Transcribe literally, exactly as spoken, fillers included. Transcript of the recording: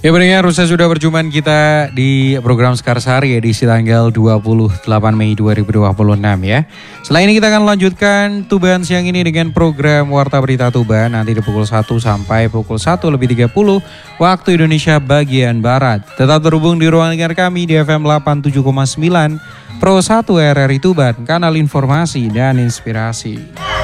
Ya pendengar, usai sudah perjumpaan kita di program Sekarsari edisi tanggal dua puluh delapan Mei dua ribu dua puluh enam ya. Setelah ini kita akan lanjutkan Tuban siang ini dengan program Warta Berita Tuban nanti di pukul satu sampai pukul satu lebih tiga puluh waktu Indonesia bagian Barat. Tetap terhubung di ruang dengar kami di F M delapan puluh tujuh koma sembilan Pro satu R R I Tuban, kanal informasi dan inspirasi.